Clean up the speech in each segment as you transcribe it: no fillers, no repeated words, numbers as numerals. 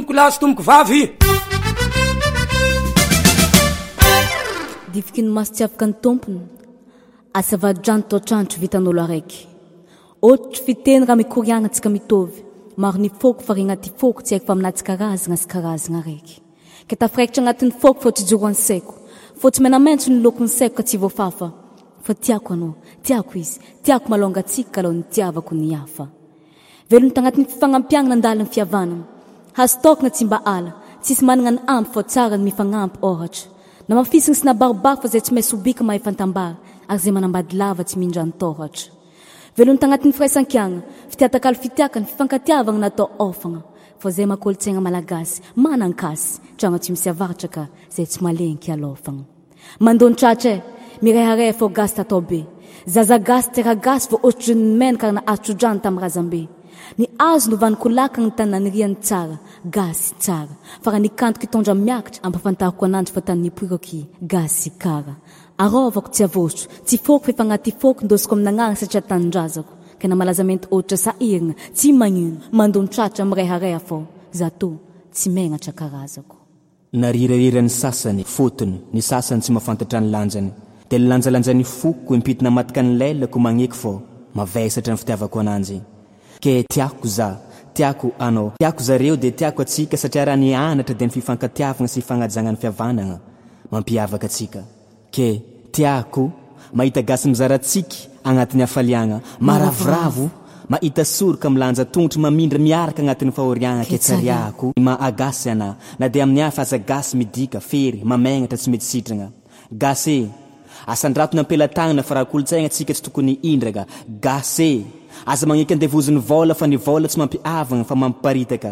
tomboko lahy sy tomboko vavy. Difiky ny maso tsy afaka ny tompony asavadrano toatrandro vitan'olo araiky. Ohatry fiteny raha mikoriagna tsika mitovy. Maro ny foko fa regnaty foko tsy haiko fa aminazy karazagna sy karazagna araiky. Ka tafiraikitra agnatin'ny foko fa tsy joro ny saiko. Fa tsy menamaintso ny lokony saiko ka tsy voafafa. Fa tiako anao, tiako izy, tiako malonga tsika kalaho ny tiavako ny hafa. Velony tagnatin'ny fifanampiagna nandalo ny fihavanana. Hastokna tsy mba ala, tsisy manana ny ampy fa tsara ny mifagnampy ohatra. Na mafisiny sy nabarobaro fa zay tsy maintsy obika mahay fantambara, ary zay manambady lava tsy mindrany tohatra. Velony tagnatin'ny firaisan-kiagna, fitiatakalo fitiaka ny fifankatiavagna natao ofagna. Fa zay makolotsaigna malagasy, manankasy, tranga tsy misy avaratra ka zay tsy malenky alofagna. Mandony tratra mirehareha fô gasy tatao be. Zaza gasy tera gasy vao ohatry ny menaka na atrodrany tamin'ny razambe. Ny azo novaniko laka ny tananiriany tsara, gasy tsara. Fa raha nikantoko itondra miakatra, ampafantariko ananjy fa tany nipoiroky gasy kara. Arovako tsy avosotro, tsy foko fa fagnaty foko ndosiko amin'agnara satria tanindrazako. Kena malazamente ohatra sahirina, tsy magnino, mandony tratra mirehareha fô. Zato tsy megnatra karazako. Narirarira ny sasany, fotony, ny sasany tsy mafantatra ny lanjany. De lanjalanjany foko impitina matika ny lelako magneky fô, mavesatra ny fitiavako ananjy. Ke tiako za, tiako anao, tiako zareo de tiako atsika satria raha ny anatra de ny fifankatiavagna sy fagnajagna ny fihavanagna mampiavaka atsika. Ke tiako mahita gasy mizaratsiky agnatin'ny hafaliagna, maravoravo mahita soroka milanja tongotry mamindra miaraka agnatin'ny fahoriagna. Ke tsariako maagasy ana, na de amin'ny hafa aza gasy midika fery mamegnatra tsy mety sitragna. Gasy asandrato ny ampelatagnana fa raha kolotsaigna tsika tsy tokony indraka. Gasy aza magneky andevozony vola fa ny vola tsy mampiavagna fa mampiparitaka.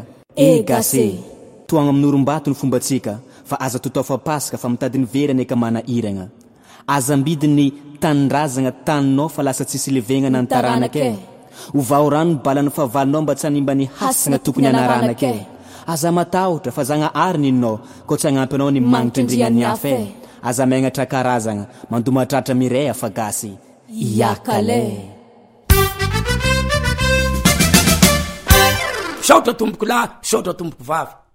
Gasy toagna amin'orombato ny fombatsika fa aza totao fa pasaka fa mitady ny verany eka mana iragna. Aza ambidiny tanindrazagna taninao fa lasa tsisy levegna na ntaranake. Ovao rano ny balan'ny favalinao mba tsy hanimba ny hasagna tokony anaranake. Aza matahotra fa zagna ary ninao ko tsy agnampy anao ny magnitra indrignan'ny hafa. Aza megnatra karazagna mandomatratra mireha fa gasy iakale. Saotra tomboko lahy, saotra tomboko vavy.